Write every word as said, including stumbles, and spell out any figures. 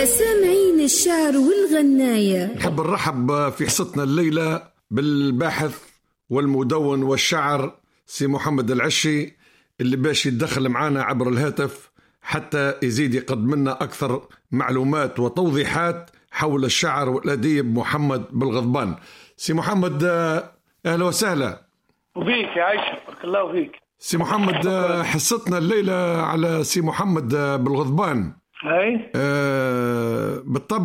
سامعين الشعر والغناية. نحب نرحب في حصتنا الليلة بالباحث والمدون والشعر سي محمد العشي اللي باش يتدخل معنا عبر الهاتف حتى يزيد يقدم لنا أكثر معلومات وتوضيحات حول الشعر والأديب محمد بالغضبان. سي محمد أهلا وسهلا. وفيك يا عيشة، بارك الله فيك. سي محمد حصتنا الليلة على سي محمد بالغضبان. هاي أه بالطبع